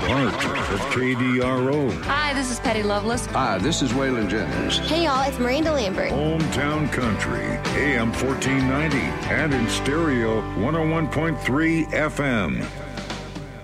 heart of KDRO. Hi, this is Patty Loveless. Hi, this is Waylon Jennings. Hey, y'all, it's Miranda Lambert. Hometown Country, AM 1490, and in stereo 101.3 FM.